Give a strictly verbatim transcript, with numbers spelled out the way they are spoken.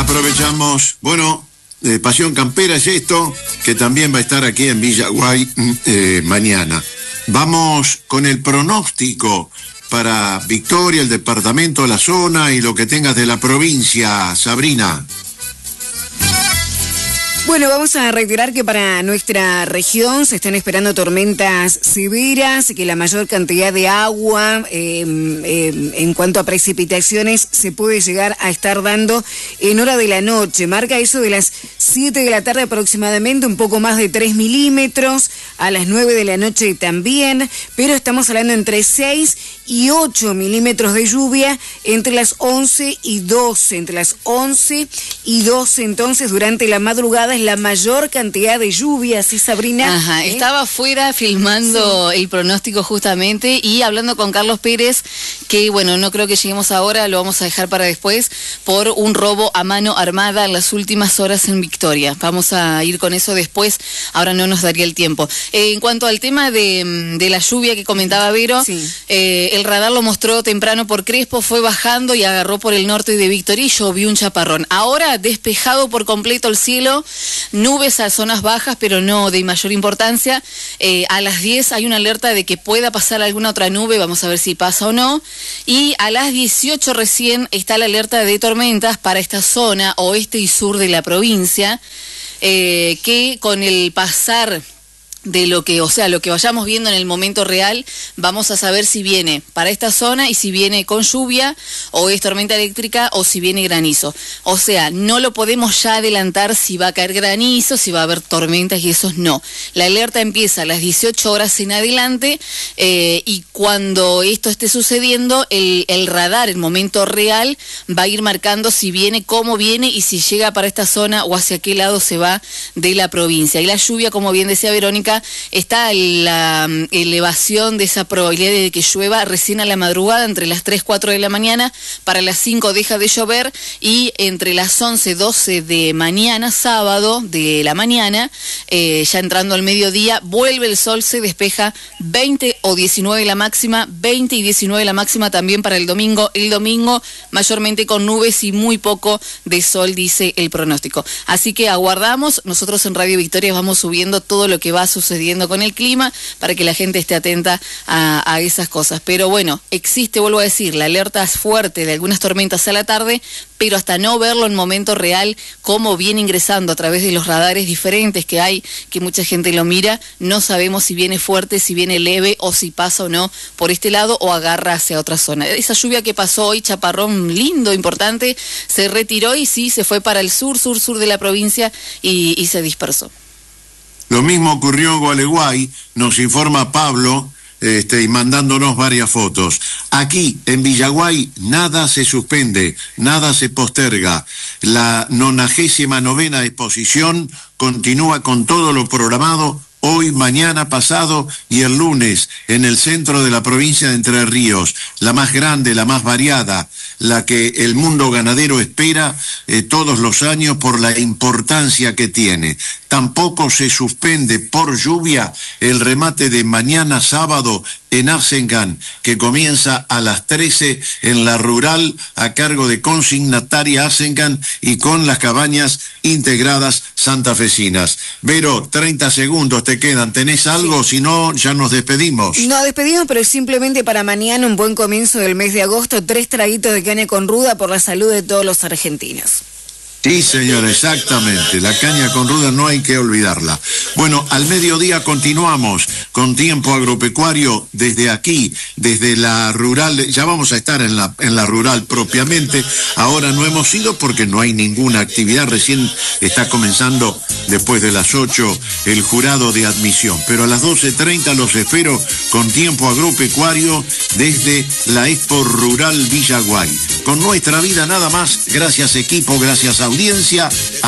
aprovechamos, bueno, eh, Pasión Campera es esto, que también va a estar aquí en Villaguay eh, mañana. Vamos con el pronóstico para Victoria, el departamento, la zona y lo que tengas de la provincia, Sabrina. Bueno, vamos a reiterar que para nuestra región se están esperando tormentas severas, que la mayor cantidad de agua eh, eh, en cuanto a precipitaciones se puede llegar a estar dando en hora de la noche. Marca eso de las siete de la tarde aproximadamente, un poco más de tres milímetros, a las nueve de la noche también, pero estamos hablando entre seis y ocho milímetros de lluvia entre las once y doce, entre las once y doce entonces durante la madrugada es la mayor cantidad de lluvia, ¿sí, Sabrina? Ajá, ¿Eh? Estaba afuera filmando sí. el pronóstico justamente y hablando con Carlos Pérez, que bueno, no creo que lleguemos ahora, lo vamos a dejar para después, por un robo a mano armada en las últimas horas en Victoria. Vamos a ir con eso después, ahora no nos daría el tiempo. Eh, en cuanto al tema de, de la lluvia que comentaba Vero, sí. eh, el radar lo mostró temprano por Crespo, fue bajando y agarró por el norte de Victoria y llovió un chaparrón. Ahora despejado por completo el cielo, nubes a zonas bajas, pero no de mayor importancia. Eh, a las diez hay una alerta de que pueda pasar alguna otra nube, vamos a ver si pasa o no. Y a las dieciocho recién está la alerta de tormentas para esta zona oeste y sur de la provincia, eh, que con el pasar de lo que, o sea, lo que vayamos viendo en el momento real, vamos a saber si viene para esta zona y si viene con lluvia o es tormenta eléctrica o si viene granizo. O sea, no lo podemos ya adelantar si va a caer granizo, si va a haber tormentas y eso no. La alerta empieza a las dieciocho horas en adelante eh, y cuando esto esté sucediendo, el, el radar, el momento real, va a ir marcando si viene, cómo viene y si llega para esta zona o hacia qué lado se va de la provincia. Y la lluvia, como bien decía Verónica, está la um, elevación de esa probabilidad de que llueva recién a la madrugada, entre las tres, cuatro de la mañana, para las cinco deja de llover y entre las once, doce de mañana, sábado de la mañana, eh, ya entrando al mediodía, vuelve el sol, se despeja, veinte o diecinueve la máxima, veinte y diecinueve la máxima también para el domingo, el domingo mayormente con nubes y muy poco de sol, dice el pronóstico. Así que aguardamos, nosotros en Radio Victoria vamos subiendo todo lo que va a sucediendo con el clima para que la gente esté atenta a, a esas cosas. Pero bueno, existe, vuelvo a decir, la alerta es fuerte de algunas tormentas a la tarde, pero hasta no verlo en momento real, cómo viene ingresando a través de los radares diferentes que hay, que mucha gente lo mira, no sabemos si viene fuerte, si viene leve o si pasa o no por este lado o agarra hacia otra zona. Esa lluvia que pasó hoy, chaparrón lindo, importante, se retiró y sí, se fue para el sur, sur, sur de la provincia y, y se dispersó. Lo mismo ocurrió en Gualeguay, nos informa Pablo, este, y mandándonos varias fotos. Aquí, en Villaguay, nada se suspende, nada se posterga. La nonagésima novena exposición continúa con todo lo programado hoy, mañana, pasado y el lunes en el centro de la provincia de Entre Ríos, la más grande, la más variada, la que el mundo ganadero espera eh, todos los años por la importancia que tiene. Tampoco se suspende por lluvia el remate de mañana sábado en Asengan, que comienza a las trece en la rural a cargo de consignataria Asengan y con las cabañas integradas santafesinas. Vero, treinta segundos te quedan. ¿Tenés algo? Si no, ya nos despedimos. Nos despedimos, pero simplemente para mañana, un buen comienzo del mes de agosto, tres traguitos de caña con ruda por la salud de todos los argentinos. Sí, señor, exactamente. La caña con ruda no hay que olvidarla. Bueno, al mediodía continuamos con Tiempo Agropecuario desde aquí, desde la rural. Ya vamos a estar en la, en la rural propiamente. Ahora no hemos ido porque no hay ninguna actividad. Recién está comenzando, después de las ocho, el jurado de admisión. Pero a las doce treinta los espero con Tiempo Agropecuario desde la Expo Rural Villaguay. Con Nuestra Vida nada más. Gracias, equipo. Gracias, audiencia.